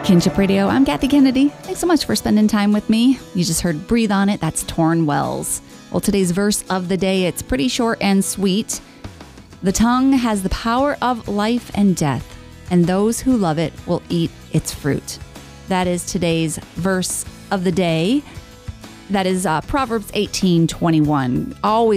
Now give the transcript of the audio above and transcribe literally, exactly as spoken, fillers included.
Kinship Radio, I'm Kathy Kennedy. Thanks so much for spending time with me. You just heard Breathe on It, that's Torn Wells. Well, today's verse of the day, it's pretty short and sweet. The tongue has the power of life and death, and those who love it will eat its fruit. That is today's verse of the day. That is uh, Proverbs eighteen twenty-one. Always